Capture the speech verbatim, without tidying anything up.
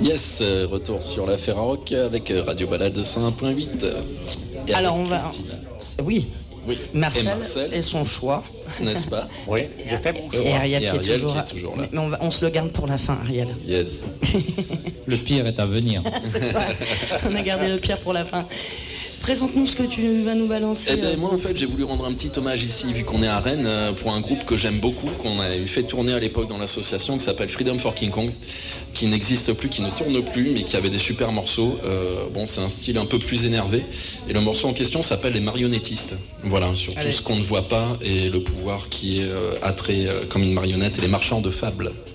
Yes, euh, retour sur l'affaire rock avec euh, Radio Balade cent un point huit. Et Alors on va... Christine. Oui. Oui. Marcel et Marcel et son choix. N'est-ce pas? Oui, j'ai fait mon choix. Et Ariel, Et qui, est Ariel toujours... qui est toujours là. Mais on, va... on se le garde pour la fin, Ariel. Yes. Le pire est à venir. C'est ça. On a gardé le pire pour la fin. Présente-nous ce que tu vas nous balancer. Eh ben, euh, moi en fait j'ai voulu rendre un petit hommage ici vu qu'on est à Rennes euh, pour un groupe que j'aime beaucoup, qu'on a fait tourner à l'époque dans l'association, qui s'appelle Freedom for King Kong, qui n'existe plus, qui ne tourne plus, mais qui avait des super morceaux. Euh, bon, c'est un style un peu plus énervé et le morceau en question s'appelle Les Marionnettistes. Voilà, sur Allez. tout ce qu'on ne voit pas et le pouvoir qui est euh, attrait euh, comme une marionnette et les marchands de fables.